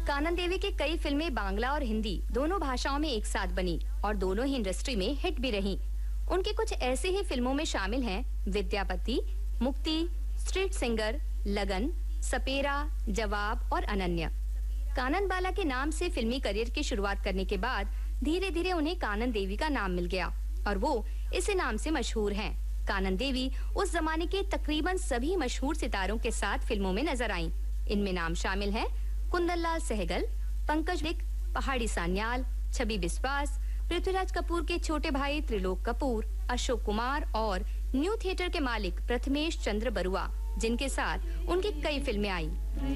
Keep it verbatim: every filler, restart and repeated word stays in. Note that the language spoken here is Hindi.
कानन देवी की कई फिल्में बांग्ला और हिंदी दोनों भाषाओं में एक साथ बनी और दोनों ही इंडस्ट्री में हिट भी रहीं। उनकी कुछ ऐसी ही फिल्मों में शामिल हैं विद्यापति, मुक्ति, स्ट्रीट सिंगर, लगन, सपेरा, जवाब और अनन्या। कानन बाला के नाम से फिल्मी करियर की शुरुआत करने के बाद धीरे धीरे उन्हें कानन देवी का नाम मिल गया और वो इसी नाम से मशहूर हैं। कानन देवी उस जमाने के तकरीबन सभी मशहूर सितारों के साथ फिल्मों में नजर आईं। इनमें नाम शामिल हैं कुंदन लाल सहगल, पंकज विक, पहाड़ी सान्याल, छवि बिस्वास, पृथ्वीराज कपूर के छोटे भाई त्रिलोक कपूर, अशोक कुमार और न्यू थिएटर के मालिक प्रथमेश चंद्र बरुआ, जिनके साथ उनकी कई फिल्में आई।